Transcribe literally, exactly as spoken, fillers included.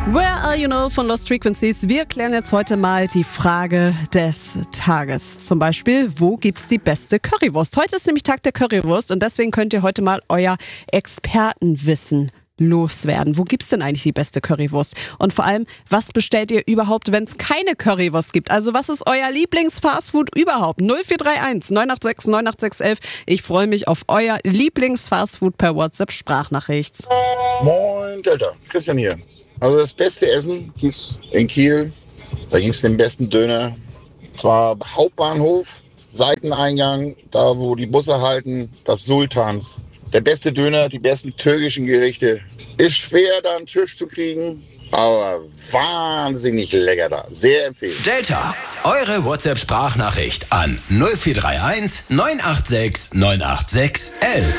Where Are You Know von Lost Frequencies. Wir klären jetzt heute mal die Frage des Tages. Zum Beispiel, wo gibt's die beste Currywurst? Heute ist nämlich Tag der Currywurst und deswegen könnt ihr heute mal euer Expertenwissen loswerden. Wo gibt's denn eigentlich die beste Currywurst? Und vor allem, was bestellt ihr überhaupt, wenn es keine Currywurst gibt? Also was ist euer Lieblingsfastfood überhaupt? null vier drei eins neun acht sechs neun acht sechs eins. Ich freue mich auf euer Lieblingsfastfood per WhatsApp-Sprachnachricht. Moin Delta, Christian hier. Also das beste Essen gibt's in Kiel. Da gibt's den besten Döner. Zwar Hauptbahnhof, Seiteneingang, da wo die Busse halten, das Sultans. Der beste Döner, die besten türkischen Gerichte. Ist schwer, da einen Tisch zu kriegen, aber wahnsinnig lecker da. Sehr empfehlenswert. Delta, eure WhatsApp-Sprachnachricht an null vier drei eins neun acht sechs neun acht sechs eins.